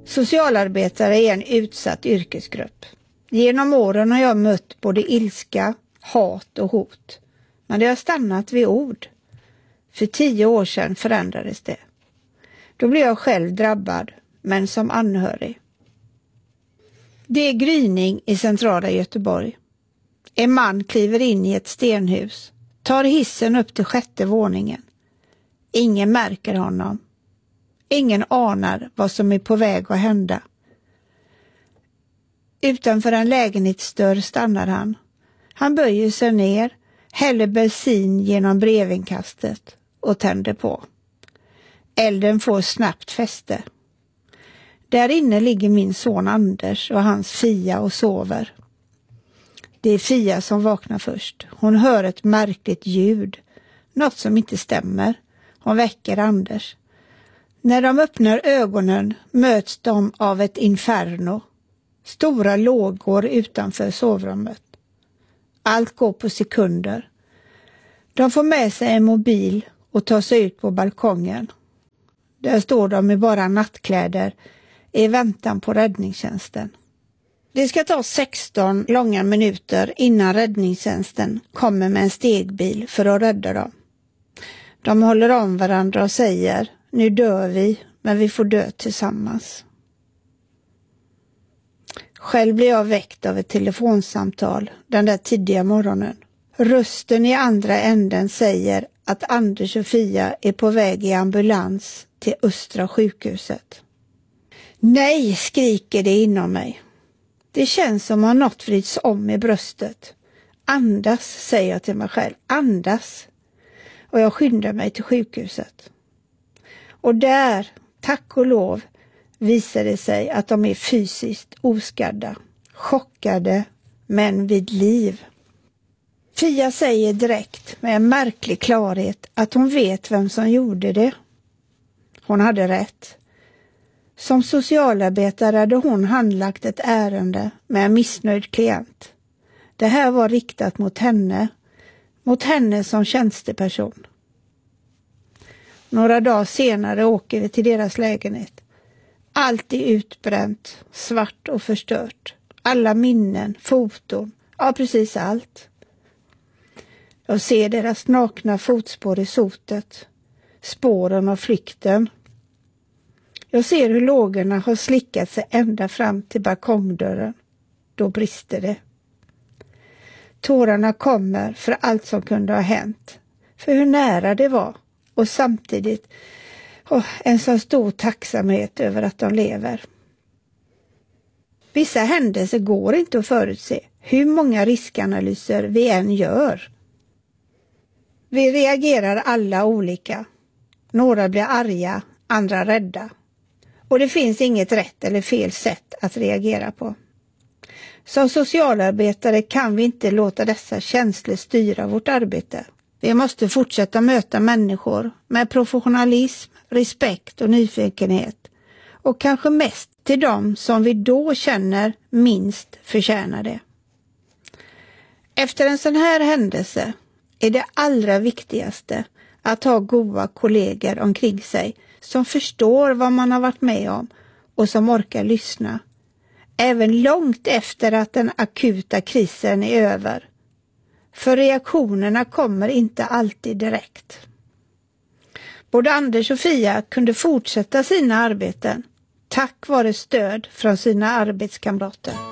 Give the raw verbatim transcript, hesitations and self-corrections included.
Socialarbetare är en utsatt yrkesgrupp. Genom åren har jag mött både ilska, hat och hot. Men det har stannat vid ord. För tio år sedan förändrades det. Då blev jag själv drabbad, men som anhörig. Det är gryning i centrala Göteborg. En man kliver in i ett stenhus, tar hissen upp till sjätte våningen. Ingen märker honom. Ingen anar vad som är på väg att hända. Utanför en lägenhetsdörr stannar han. Han böjer sig ner, häller bensin genom brevinkastet och tänder på. Elden får snabbt fäste. Där inne ligger min son Anders och hans Fia och sover. Det är Fia som vaknar först. Hon hör ett märkligt ljud. Något som inte stämmer. Hon väcker Anders. När de öppnar ögonen möts de av ett inferno. Stora lågor utanför sovrummet. Allt går på sekunder. De får med sig en mobil och tar sig ut på balkongen. Där står de i bara nattkläder i väntan på räddningstjänsten. Det ska ta sexton långa minuter innan räddningstjänsten kommer med en stegbil för att rädda dem. De håller om varandra och säger: nu dör vi, men vi får dö tillsammans. Själv blir jag väckt av ett telefonsamtal den där tidiga morgonen. Rösten i andra änden säger att Anders och Fia är på väg i ambulans till Östra sjukhuset. Nej, skriker det inom mig. Det känns som om något vrids om i bröstet. Andas, säger jag till mig själv. Andas. Och jag skyndar mig till sjukhuset. Och där, tack och lov, visar det sig att de är fysiskt oskadda. Chockade, men vid liv. Fia säger direkt med en märklig klarhet att hon vet vem som gjorde det. Hon hade rätt. Som socialarbetare hade hon handlagt ett ärende med en missnöjd klient. Det här var riktat mot henne, mot henne som tjänsteperson. Några dagar senare åker vi till deras lägenhet. Allt är utbränt, svart och förstört. Alla minnen, foton, ja precis allt. Jag ser deras nakna fotspår i sotet, spåren av flykten. Jag ser hur lågorna har slickat sig ända fram till balkongdörren. Då brister det. Tårarna kommer för allt som kunde ha hänt. För hur nära det var. Och samtidigt oh, en så stor tacksamhet över att de lever. Vissa händelser går inte att förutse. Hur många riskanalyser vi än gör. Vi reagerar alla olika. Några blir arga, andra rädda. Och det finns inget rätt eller fel sätt att reagera på. Som socialarbetare kan vi inte låta dessa känslor styra vårt arbete. Vi måste fortsätta möta människor med professionalism, respekt och nyfikenhet. Och kanske mest till dem som vi då känner minst förtjänar det. Efter en sån här händelse är det allra viktigaste att ha goda kollegor omkring sig som förstår vad man har varit med om och som orkar lyssna. Även långt efter att den akuta krisen är över. För reaktionerna kommer inte alltid direkt. Både Anders och Fia kunde fortsätta sina arbeten tack vare stöd från sina arbetskamrater.